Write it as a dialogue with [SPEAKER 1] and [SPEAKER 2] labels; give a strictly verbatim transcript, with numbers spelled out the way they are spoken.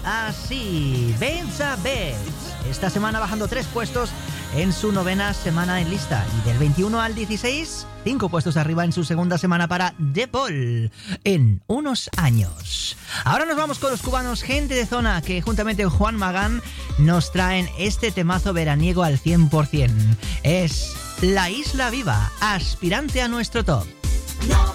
[SPEAKER 1] así. Benza Betts, esta semana bajando tres puestos en su novena semana en lista. Y del veintiuno al dieciséis, cinco puestos arriba en su segunda semana para De Paul, en unos años. Ahora nos vamos con los cubanos Gente de Zona, que juntamente con Juan Magán nos traen este temazo veraniego al cien por ciento. Es La Isla Viva, aspirante a nuestro top.
[SPEAKER 2] No.